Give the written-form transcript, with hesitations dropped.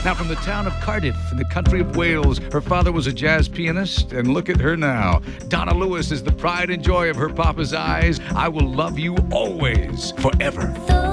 Now, from the town of Cardiff in the country of Wales, her father was a jazz pianist, and look at her now. Donna Lewis is the pride and joy of her papa's eyes. I will love you always, forever.